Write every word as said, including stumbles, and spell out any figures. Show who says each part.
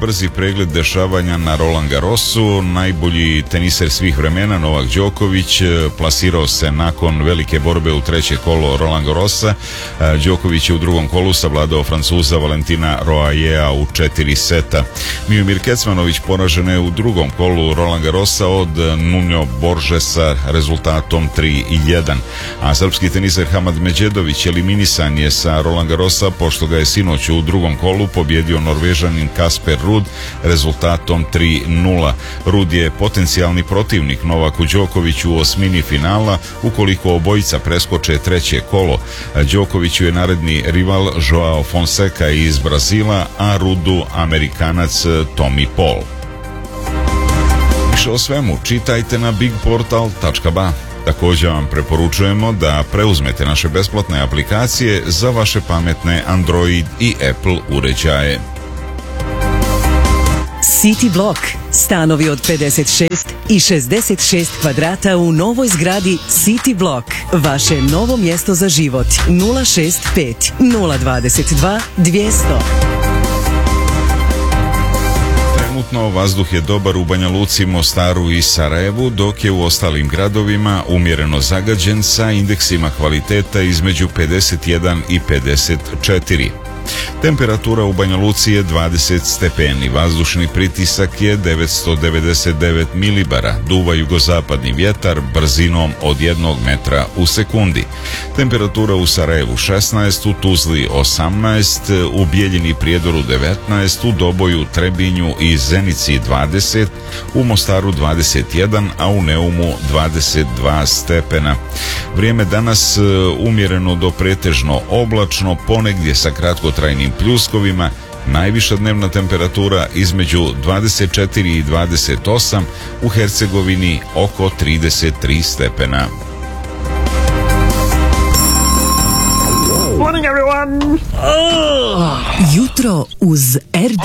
Speaker 1: brzi pregled dešavanja na Roland Garrosu. Najbolji teniser svih vremena Novak Đoković plasirao se nakon velike borbe u treće kolo Roland Garrosa. Đoković je u drugom kolu savladao Francuza Valentina Roajea u četiri seta. Miomir Kecmanović poražen je u drugom kolu Roland Garrosa od Nuno Borgesa rezultatom tri jedan. A srpski teniser Hamad Međedović eliminisan je sa Roland Garrosa pošto ga je sinoć u drugom kolu pobjedio Norvežanin Kasper Ruud rezultatom tri nula. Ruud je potencijalni protivnik Novaku Đokoviću u osmini finala ukoliko obojica preskoče treće kolo. Đokoviću je naredni rival Joao Fonseca iz Brazila, a Ruudu Amerikanac Tommy Paul. Više o svemu čitajte na big portal tačka ba. Također vam preporučujemo da preuzmete naše besplatne aplikacije za vaše pametne Android i Apple uređaje.
Speaker 2: City Block. Stanovi od pedeset šest i šezdeset šest kvadrata u novoj zgradi City Block. Vaše novo mjesto za život. nula šest pet nula dvadeset dva dvjesto.
Speaker 1: Trenutno vazduh je dobar u Banja Luci, Mostaru i Sarajevu, dok je u ostalim gradovima umjereno zagađen sa indeksima kvaliteta između pedeset jedan i pedeset četiri. Temperatura u Banja Luci je dvadeset stepeni, vazdušni pritisak je devetsto devedeset devet milibara, duva jugozapadni vjetar brzinom od jednog metra u sekundi. Temperatura u Sarajevu šesnaest, u Tuzli osamnaest, u Bijeljini Prijedoru devetnaest, u Doboju, Trebinju i Zenici dvadeset, u Mostaru dvadeset jedan, a u Neumu dvadeset dva stepena. Vrijeme danas umjereno do pretežno oblačno, ponegdje sa kratkotrajnim pljuskovima, najviša dnevna temperatura između dvadeset četiri i dvadeset osam, u Hercegovini oko trideset tri stepena.
Speaker 3: Morning everyone!
Speaker 2: Jutro uz R D